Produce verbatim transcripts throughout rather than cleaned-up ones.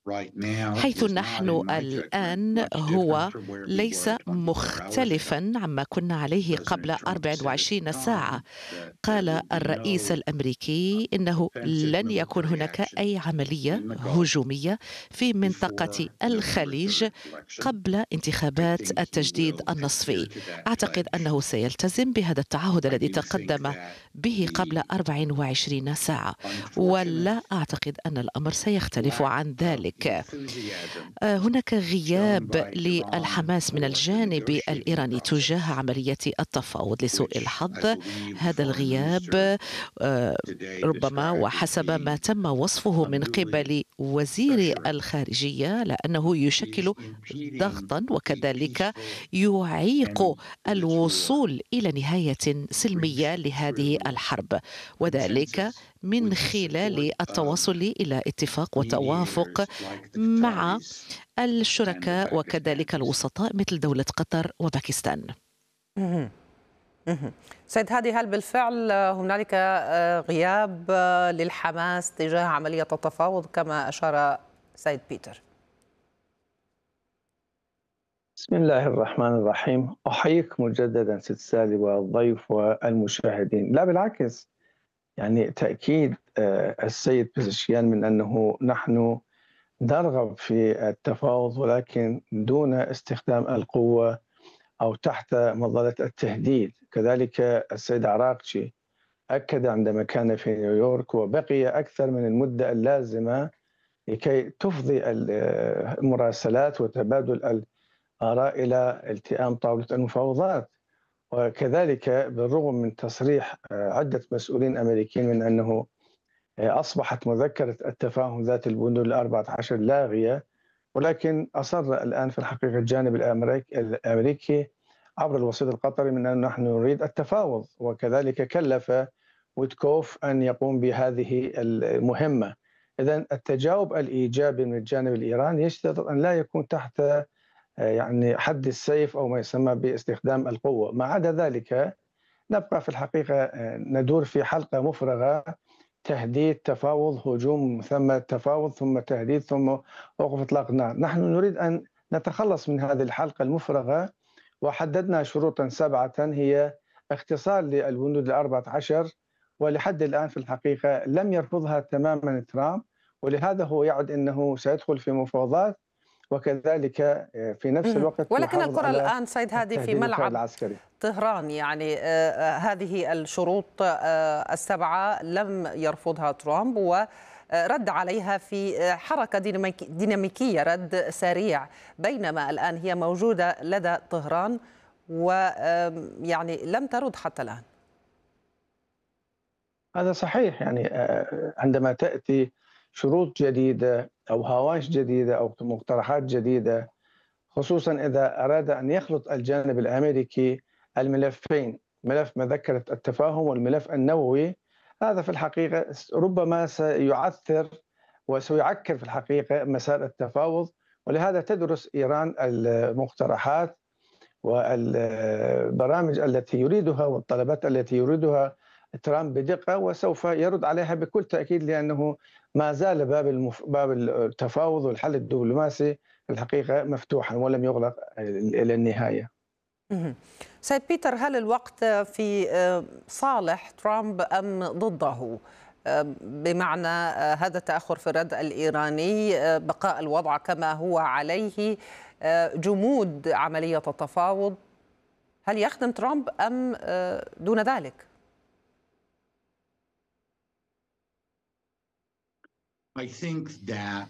حيث نحن الآن هو ليس مختلفا عما كنا عليه قبل أربع وعشرين ساعة. قال الرئيس الأمريكي إنه لن يكون هناك أي عملية هجومية في منطقة الخليج قبل انتخابات التجديد النصفي. أعتقد أنه سيلتزم بهذا التعهد الذي تقدم به قبل أربع وعشرين ساعة، ولا أعتقد أن الأمر سيختلف عن ذلك. هناك غياب للحماس من الجانب الإيراني تجاه عملية التفاوض لسوء الحظ. هذا الغياب ربما وحسب ما تم وصفه من قبل وزير الخارجية لأنه يشكل ضغطا وكذلك يعيق الوصول إلى نهاية سلمية لهذه الحرب، وذلك من خلال التوصل إلى اتفاق وتوافق مع الشركاء وكذلك الوسطاء مثل دولة قطر وباكستان. سيد هادي، هل بالفعل هنالك غياب للحماس تجاه عملية التفاوض كما أشار سيد بيتر؟ بسم الله الرحمن الرحيم. أحييك مجددا ست سالي والضيف والمشاهدين. لا بالعكس، يعني تأكيد السيد بزشكيان من أنه نحن نرغب في التفاوض ولكن دون استخدام القوة أو تحت مظلة التهديد. كذلك السيد عراقجي أكد عندما كان في نيويورك وبقي أكثر من المدة اللازمة لكي تفضي المراسلات وتبادل الآراء إلى التئام طاولة المفاوضات. وكذلك بالرغم من تصريح عدة مسؤولين أمريكيين من أنه أصبحت مذكرة التفاهم ذات البنود الأربعة عشر لاغية، ولكن أصر الآن في الحقيقة الجانب الأمريكي عبر الوسيط القطري من أن نحن نريد التفاوض، وكذلك كلف ويتكوف أن يقوم بهذه المهمة. إذن التجاوب الإيجابي من الجانب الإيراني يشترط أن لا يكون تحت يعني حد السيف أو ما يسمى باستخدام القوة. ما عدا ذلك نبقى في الحقيقة ندور في حلقة مفرغة، تهديد تفاوض هجوم ثم تفاوض ثم تهديد ثم وقف إطلاق النار. نحن نريد أن نتخلص من هذه الحلقة المفرغة، وحددنا شروطا سبعة هي اختصار للبنود الأربعة عشر، ولحد الآن في الحقيقة لم يرفضها تماما ترامب، ولهذا هو يعد أنه سيدخل في مفاوضات وكذلك في نفس الوقت. ولكن الكرة الآن سيد هادي في ملعب طهران، يعني آه هذه الشروط آه السبعة لم يرفضها ترامب ورد عليها في حركة ديناميكية، رد سريع، بينما الآن هي موجودة لدى طهران ويعني لم ترد حتى الآن. هذا صحيح، يعني عندما تأتي شروط جديدة أو هوامش جديدة أو مقترحات جديدة، خصوصا إذا أراد أن يخلط الجانب الأمريكي الملفين، ملف مذكرة التفاهم والملف النووي، هذا في الحقيقة ربما سيعثر وسيعكر في الحقيقة مسار التفاوض. ولهذا تدرس إيران المقترحات والبرامج التي يريدها والطلبات التي يريدها ترامب بدقة، وسوف يرد عليها بكل تأكيد، لأنه ما زال باب المف... باب التفاوض والحل الدبلوماسي في الحقيقة مفتوحا ولم يغلق إلى النهاية. سيد بيتر، هل الوقت في صالح ترامب أم ضده؟ بمعنى هذا التأخر في الرد الإيراني، بقاء الوضع كما هو عليه، جمود عملية التفاوض، هل يخدم ترامب أم دون ذلك؟ I think that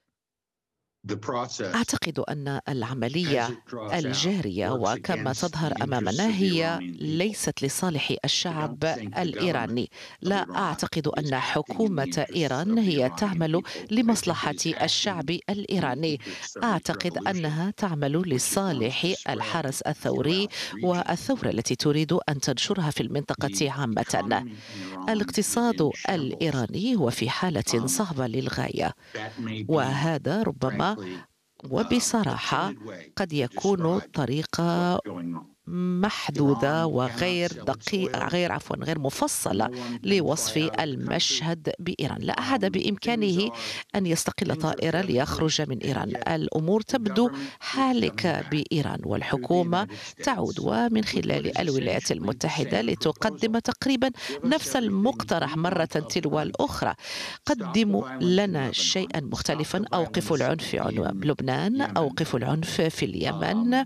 أعتقد أن العملية الجارية وكما تظهر أمامنا هي ليست لصالح الشعب الإيراني. لا أعتقد أن حكومة إيران هي تعمل لمصلحة الشعب الإيراني، أعتقد أنها تعمل لصالح الحرس الثوري والثورة التي تريد أن تنشرها في المنطقة عامة. الاقتصاد الإيراني هو في حالة صعبة للغاية، وهذا ربما وبصراحة قد يكون طريقة محدودة وغير دقيقة، غير عفوا غير مفصلة لوصف المشهد بإيران. لا أحد بإمكانه أن يستقل طائرة ليخرج من إيران. الأمور تبدو حالكة بإيران، والحكومة تعود ومن خلال الولايات المتحدة لتقدم تقريبا نفس المقترح مرة تلو الأخرى. قدموا لنا شيئا مختلفا، أوقفوا العنف في لبنان، أوقفوا العنف في اليمن،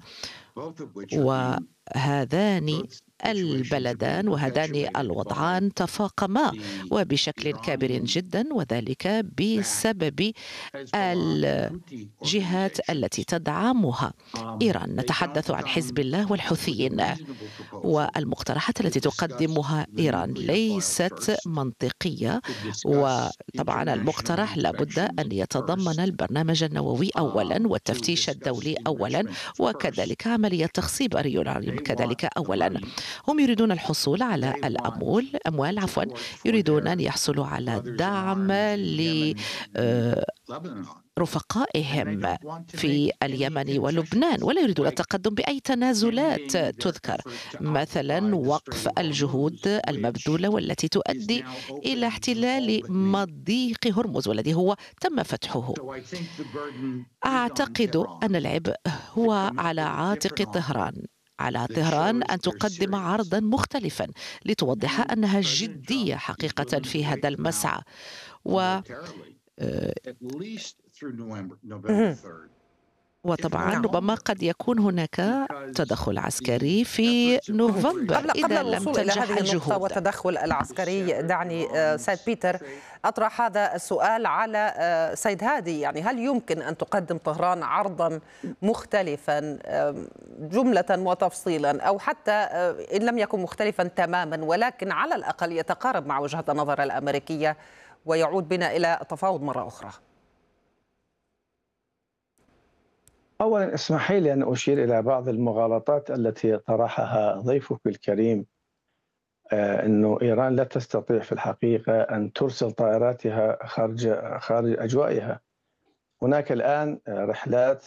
وهذان البلدان وهذان الوضعان تفاقما وبشكل كبير جدا، وذلك بسبب الجهات التي تدعمها إيران. نتحدث عن حزب الله والحوثيين، والمقترحات التي تقدمها إيران ليست منطقية. وطبعا المقترح لابد أن يتضمن البرنامج النووي أولا، والتفتيش الدولي أولا، وكذلك عملية تخصيب اليورانيوم كذلك أولا. هم يريدون الحصول على الأموال أموال عفوا يريدون أن يحصلوا على دعم لرفقائهم في اليمن ولبنان، ولا يريدون التقدم بأي تنازلات تذكر، مثلا وقف الجهود المبذولة والتي تؤدي إلى احتلال مضيق هرمز والذي هو تم فتحه. أعتقد أن العبء هو على عاتق طهران، على طهران أن تقدم عرضا مختلفا لتوضح أنها جدية حقيقة في هذا المسعى. و وطبعا ربما قد يكون هناك تدخل عسكري في نوفمبر قبل قبل إذا لم الوصول إلى تنجح هذه النقطة الجهود. والتدخل العسكري، دعني سيد بيتر أطرح هذا السؤال على سيد هادي. يعني هل يمكن أن تقدم طهران عرضا مختلفا جملة وتفصيلا، أو حتى إن لم يكن مختلفا تماما ولكن على الأقل يتقارب مع وجهة النظر الأمريكية ويعود بنا إلى التفاوض مرة أخرى؟ أولا اسمحي لي أن أشير إلى بعض المغالطات التي طرحها ضيفك الكريم، أنه إيران لا تستطيع في الحقيقة أن ترسل طائراتها خارج خارج أجوائها. هناك الآن رحلات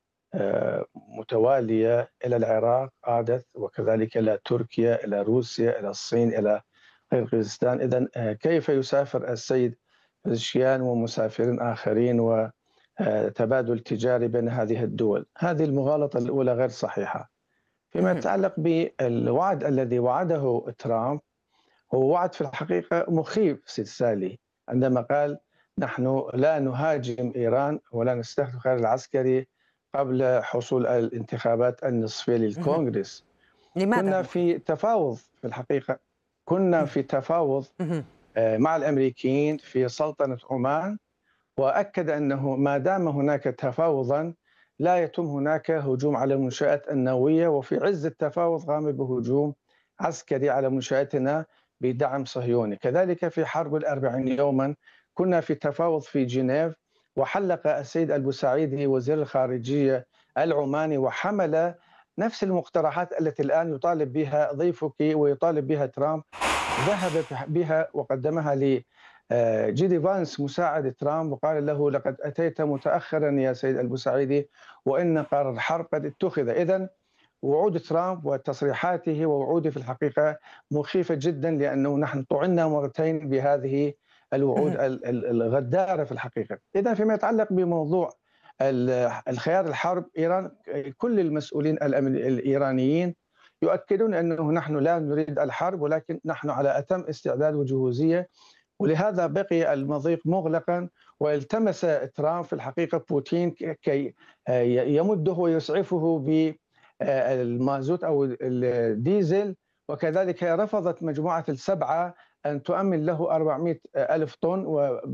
متوالية إلى العراق عادت، وكذلك إلى تركيا، إلى روسيا، إلى الصين، إلى قرغيزستان. إذن كيف يسافر السيد بزشكيان ومسافرين آخرين وتبادل تجاري بين هذه الدول؟ هذه المغالطة الأولى غير صحيحة. فيما يتعلق بالوعد الذي وعده ترامب، هو وعد في الحقيقة مخيف سيد سالي، عندما قال نحن لا نهاجم إيران ولا نستهدف الخيار العسكري قبل حصول الانتخابات النصفية للكونغرس. لماذا؟ كنا في تفاوض في الحقيقة كنا في تفاوض مع الأمريكيين في سلطنة عمان، وأكد أنه ما دام هناك تفاوضا لا يتم هناك هجوم على المنشآت النووية، وفي عز التفاوض قام بهجوم عسكري على منشآتنا بدعم صهيوني. كذلك في حرب الأربعين يوما كنا في تفاوض في جنيف، وحلق السيد البوسعيدي وزير الخارجية العماني وحمل نفس المقترحات التي الآن يطالب بها ضيفك ويطالب بها ترامب، ذهب بها وقدمها ل جيدي فانس مساعد ترامب، وقال له لقد أتيت متأخرا يا سيد البوسعيدي وإن قرار الحرب قد اتخذ. إذن وعود ترامب وتصريحاته ووعوده في الحقيقة مخيفة جدا، لأنه نحن طعنا مرتين بهذه الوعود الغدارة في الحقيقة. إذن فيما يتعلق بموضوع الخيار الحرب، إيران كل المسؤولين الإيرانيين يؤكدون أنه نحن لا نريد الحرب، ولكن نحن على أتم استعداد وجهوزية، ولهذا بقي المضيق مغلقا. والتمس ترامب في الحقيقة بوتين كي يمده ويسعفه بالمازوت أو الديزل، وكذلك رفضت مجموعة السبعة أن تؤمن له أربعمائة ألف طن،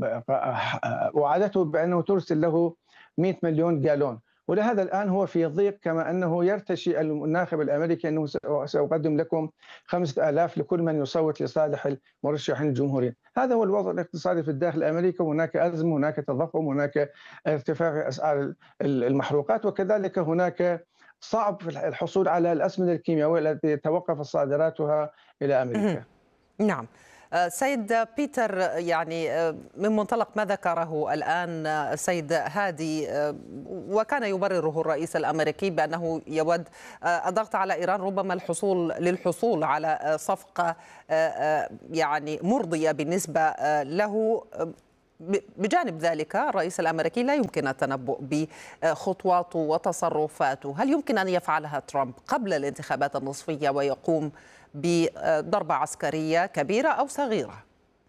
ووعدته بأنه ترسل له مئة مليون جالون. ولهذا الآن هو في ضيق، كما أنه يرتشي الناخب الأمريكي أنه سأقدم لكم خمسة آلاف لكل من يصوت لصالح المرشحين الجمهوريين. هذا هو الوضع الاقتصادي في الداخل الأمريكي. هناك أزمة، هناك تضخم، هناك ارتفاع في أسعار المحروقات، وكذلك هناك صعب في الحصول على الأسمدة الكيميائية التي توقف صادراتها إلى أمريكا. نعم. سيد بيتر، يعني من منطلق ما ذكره الآن السيد هادي، وكان يبرره الرئيس الأمريكي بأنه يود الضغط على إيران ربما الحصول للحصول على صفقة يعني مرضية بالنسبة له. بجانب ذلك الرئيس الأمريكي لا يمكن التنبؤ بخطواته وتصرفاته. هل يمكن أن يفعلها ترامب قبل الانتخابات النصفية ويقوم بضربة عسكرية كبيرة أو صغيرة؟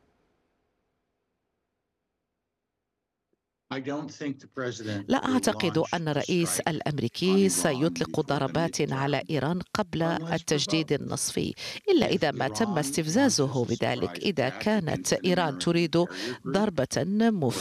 لا أعتقد أن الرئيس الأمريكي سيطلق ضربات على إيران قبل التجديد النصفي، إلا إذا ما تم استفزازه بذلك. إذا كانت إيران تريد ضربة